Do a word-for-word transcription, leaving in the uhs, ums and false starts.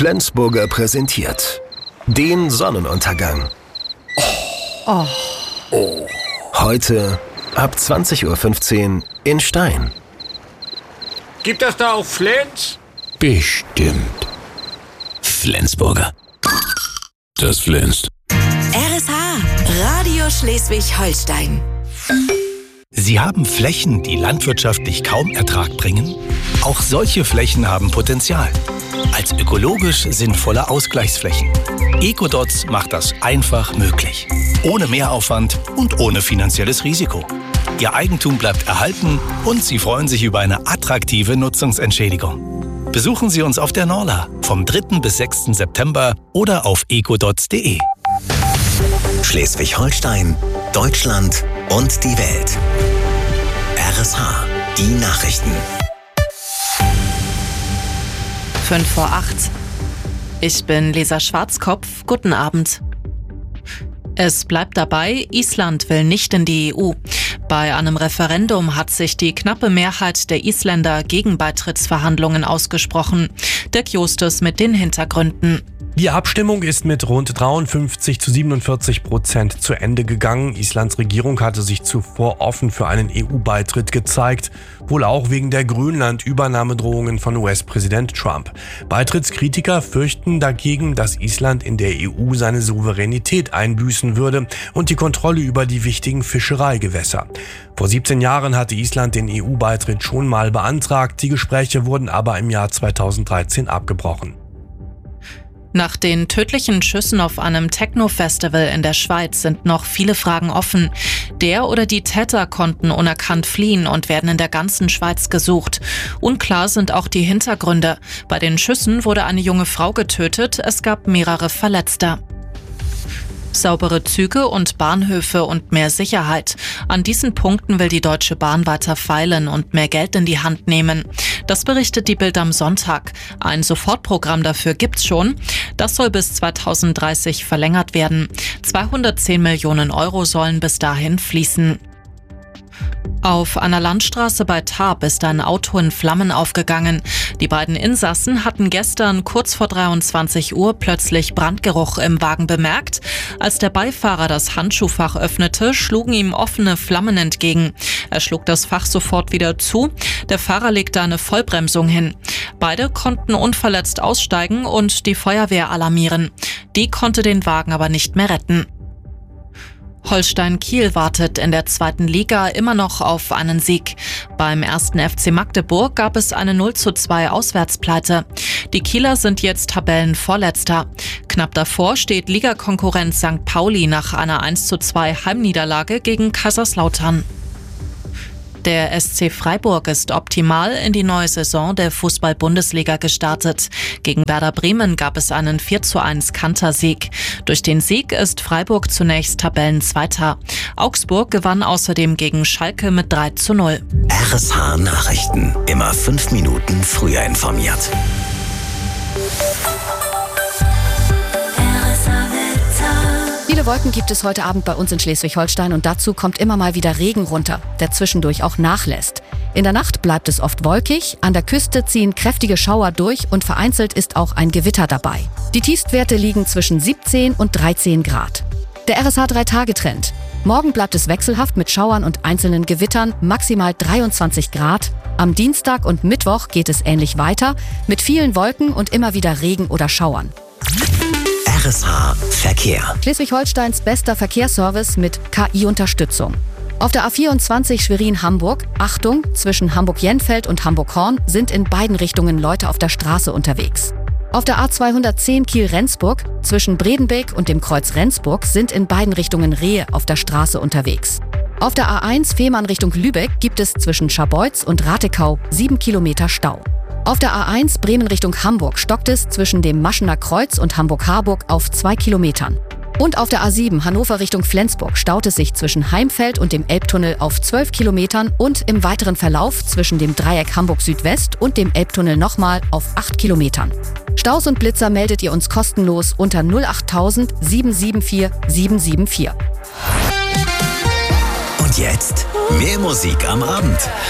Flensburger präsentiert den Sonnenuntergang. Oh. Oh. Heute ab zwanzig Uhr fünfzehn in Stein. Gibt das da auch Flens? Bestimmt. Flensburger. Das flänzt. R S H, Radio Schleswig-Holstein. Sie haben Flächen, die landwirtschaftlich kaum Ertrag bringen? Auch solche Flächen haben Potenzial. Als ökologisch sinnvolle Ausgleichsflächen. Ecodots macht das einfach möglich. Ohne Mehraufwand und ohne finanzielles Risiko. Ihr Eigentum bleibt erhalten und Sie freuen sich über eine attraktive Nutzungsentschädigung. Besuchen Sie uns auf der Norla vom dritten bis sechsten September oder auf ecodots punkt de. Schleswig-Holstein, Deutschland und die Welt. R S H, die Nachrichten. Fünf vor acht. Ich bin Lisa Schwarzkopf. Guten Abend. Es bleibt dabei, Island will nicht in die E U. Bei einem Referendum hat sich die knappe Mehrheit der Isländer gegen Beitrittsverhandlungen ausgesprochen. Dirk Justus mit den Hintergründen. Die Abstimmung ist mit rund dreiundfünfzig zu siebenundvierzig Prozent zu Ende gegangen. Islands Regierung hatte sich zuvor offen für einen E U-Beitritt gezeigt, wohl auch wegen der Grönland-Übernahmedrohungen von U S-Präsident Trump. Beitrittskritiker fürchten dagegen, dass Island in der E U seine Souveränität einbüßen würde und die Kontrolle über die wichtigen Fischereigewässer. Vor siebzehn Jahren hatte Island den E U-Beitritt schon mal beantragt, die Gespräche wurden aber im Jahr zweitausenddreizehn abgebrochen. Nach den tödlichen Schüssen auf einem Techno-Festival in der Schweiz sind noch viele Fragen offen. Der oder die Täter konnten unerkannt fliehen und werden in der ganzen Schweiz gesucht. Unklar sind auch die Hintergründe. Bei den Schüssen wurde eine junge Frau getötet, es gab mehrere Verletzte. Saubere Züge und Bahnhöfe und mehr Sicherheit. An diesen Punkten will die Deutsche Bahn weiter feilen und mehr Geld in die Hand nehmen. Das berichtet die Bild am Sonntag. Ein Sofortprogramm dafür gibt's schon. Das soll bis zweitausenddreißig verlängert werden. zweihundertzehn Millionen Euro sollen bis dahin fließen. Auf einer Landstraße bei Tarp ist ein Auto in Flammen aufgegangen. Die beiden Insassen hatten gestern kurz vor dreiundzwanzig Uhr plötzlich Brandgeruch im Wagen bemerkt. Als der Beifahrer das Handschuhfach öffnete, schlugen ihm offene Flammen entgegen. Er schlug das Fach sofort wieder zu. Der Fahrer legte eine Vollbremsung hin. Beide konnten unverletzt aussteigen und die Feuerwehr alarmieren. Die konnte den Wagen aber nicht mehr retten. Holstein Kiel wartet in der zweiten Liga immer noch auf einen Sieg. Beim ersten F C Magdeburg gab es eine null zu zwei Auswärtspleite. Die Kieler sind jetzt Tabellenvorletzter. Knapp davor steht Ligakonkurrent Sankt Pauli nach einer eins zu zwei Heimniederlage gegen Kaiserslautern. Der S C Freiburg ist optimal in die neue Saison der Fußball-Bundesliga gestartet. Gegen Werder Bremen gab es einen vier zu eins Kantersieg. Durch den Sieg ist Freiburg zunächst Tabellenzweiter. Augsburg gewann außerdem gegen Schalke mit drei zu null. R S H Nachrichten. Immer fünf Minuten früher informiert. Viele Wolken gibt es heute Abend bei uns in Schleswig-Holstein und dazu kommt immer mal wieder Regen runter, der zwischendurch auch nachlässt. In der Nacht bleibt es oft wolkig, an der Küste ziehen kräftige Schauer durch und vereinzelt ist auch ein Gewitter dabei. Die Tiefstwerte liegen zwischen siebzehn und dreizehn Grad. Der R S H drei Tage Trend. Morgen bleibt es wechselhaft mit Schauern und einzelnen Gewittern, maximal dreiundzwanzig Grad. Am Dienstag und Mittwoch geht es ähnlich weiter, mit vielen Wolken und immer wieder Regen oder Schauern. R S H Verkehr. Schleswig-Holsteins bester Verkehrsservice mit K I-Unterstützung. Auf der A vierundzwanzig Schwerin-Hamburg, Achtung, zwischen Hamburg-Jenfeld und Hamburg-Horn sind in beiden Richtungen Leute auf der Straße unterwegs. Auf der A zweihundertzehn Kiel-Rendsburg, zwischen Bredenbeek und dem Kreuz Rendsburg sind in beiden Richtungen Rehe auf der Straße unterwegs. Auf der A eins Fehmarn Richtung Lübeck gibt es zwischen Scharbeutz und Ratekau sieben Kilometer Stau. Auf der A eins Bremen Richtung Hamburg stockt es zwischen dem Maschener Kreuz und Hamburg-Harburg auf zwei Kilometern. Und auf der A sieben Hannover Richtung Flensburg staut es sich zwischen Heimfeld und dem Elbtunnel auf zwölf Kilometern und im weiteren Verlauf zwischen dem Dreieck Hamburg Südwest und dem Elbtunnel nochmal auf acht Kilometern. Staus und Blitzer meldet ihr uns kostenlos unter null acht null null sieben sieben vier sieben sieben vier. Und jetzt mehr Musik am Abend.